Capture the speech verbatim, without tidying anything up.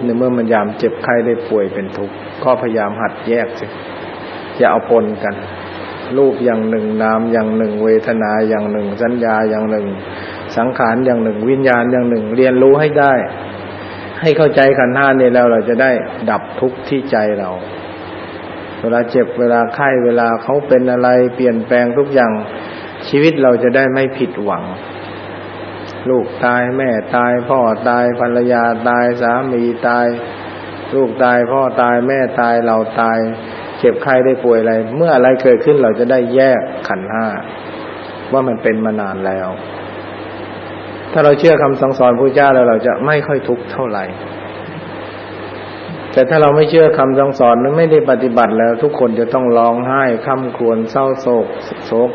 ในเมื่อมันยามเจ็บไข้ได้ป่วยเป็นทุกข์ก็พยายามหัดแยกสิอย่าเอาปนกันรูปอย่างหนึ่งนามอย่างหนึ่งเวทนาอย่างหนึ่งสัญญาอย่างหนึ่งสังขารอย่างหนึ่งวิญญาณอย่างหนึ่งเรียนรู้ให้ได้ให้เข้าใจขันธ์ห้านี่แล้วเราจะได้ดับทุกข์ที่ใจเราเวลาเจ็บเวลาไข้เวลาเขาเป็นอะไรเปลี่ยนแปลงทุกอย่างชีวิตเราจะได้ไม่ผิดหวังลูกตายแม่ตายพ่อตายภรรยาตายสามีตายลูกตายพ่อตายแม่ตายเราตายเจ็บไข้ได้ป่วยอะไรเมื่ออะไรเกิดขึ้นเราจะได้แยกขันธ์ห้าว่ามันเป็นมานานแล้วถ้าเราเชื่อคำสั่งสอนพระเจ้าแล้วเราจะไม่ค่อยทุกข์เท่าไหร่แต่ถ้าเราไม่เชื่อคำสั่งสอนนั้นไม่ได้ปฏิบัติแล้วทุกคนจะต้องร้องไห้คร่ำครวญเศร้าโศกโศก